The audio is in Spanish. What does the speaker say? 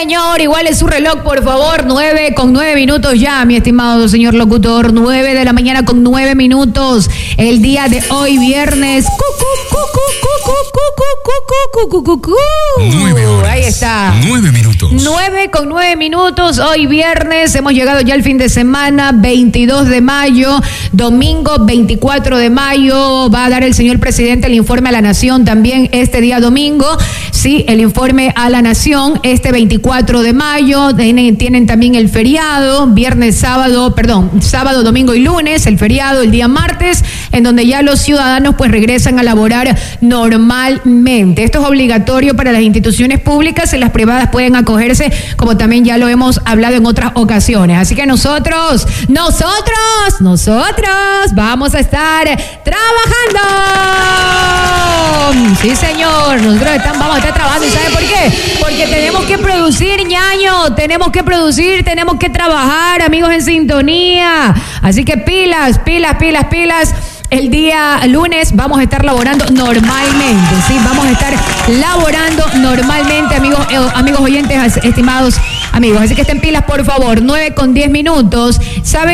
señor, igual es su reloj, por favor. 9:09 ya, mi estimado señor locutor. 9 de la mañana con 9 minutos. El día de hoy, viernes. 9 horas. Ahí está. 9 minutos. 9:09. Hoy viernes. Hemos llegado ya al fin de semana. 22 de mayo. Domingo 24 de mayo. Va a dar el señor presidente el informe a la nación también este día domingo. Sí, el informe a la nación este 24 de mayo. Tienen también el feriado. Sábado, domingo y lunes. El feriado el día martes, en donde ya los ciudadanos pues regresan a laborar normalmente. Esto es obligatorio para las instituciones públicas, en las privadas pueden acogerse, como también ya lo hemos hablado en otras ocasiones. Así que nosotros vamos a estar trabajando. Sí, señor, nosotros vamos a estar trabajando. ¿Y sabe por qué? Porque tenemos que producir, ñaño, tenemos que trabajar, amigos en sintonía. Así que pilas. El día lunes vamos a estar laborando normalmente, ¿sí? Vamos a estar laborando normalmente, amigos oyentes, estimados amigos. Así que estén pilas, por favor. 9:10. ¿Saben?